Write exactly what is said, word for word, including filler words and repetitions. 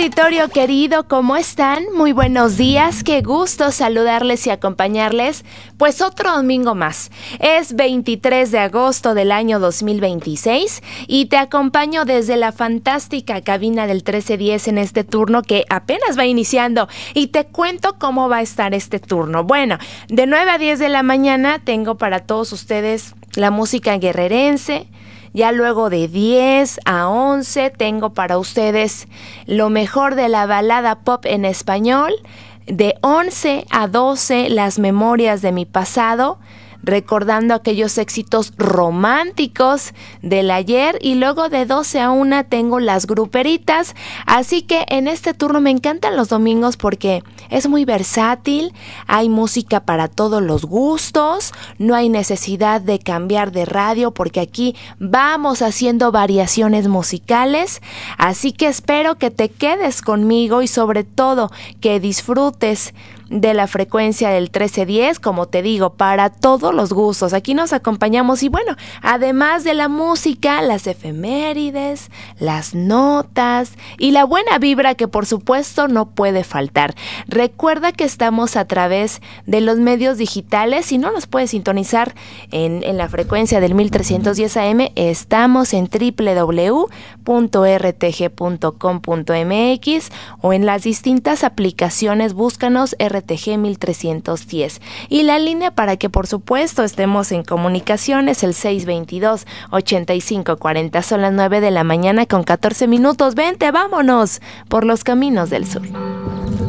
auditorio querido, ¿cómo están? Muy buenos días, qué gusto saludarles y acompañarles. Pues otro domingo más. Es veintitrés de agosto del año dos mil veintiséis y te acompaño desde la fantástica cabina del trece diez en este turno que apenas va iniciando. Y te cuento cómo va a estar este turno. Bueno, de nueve a diez de la mañana tengo para todos ustedes la música guerrerense. Ya luego de diez a once tengo para ustedes lo mejor de la balada pop en español. De once a doce las memorias de mi pasado, recordando aquellos éxitos románticos del ayer. Y luego de doce a una tengo las gruperitas. Así que en este turno me encantan los domingos porque es muy versátil. Hay música para todos los gustos. No hay necesidad de cambiar de radio porque aquí vamos haciendo variaciones musicales. Así que espero que te quedes conmigo y sobre todo que disfrutes de la frecuencia del trece diez, como te digo, para todos los gustos. Aquí nos acompañamos y bueno, además de la música, las efemérides, las notas y la buena vibra que por supuesto no puede faltar. Recuerda que estamos a través de los medios digitales. Si no nos puedes sintonizar en, en la frecuencia del mil trescientos diez A M, estamos en doble u doble u doble u punto r t g punto com punto m x o en las distintas aplicaciones. Búscanos R T G mil trescientos diez. Y la línea para que por supuesto estemos en comunicación es el seis veintidós, ochenta y cinco cuarenta. Son las nueve de la mañana con catorce minutos. Vente, vámonos por los caminos del sur.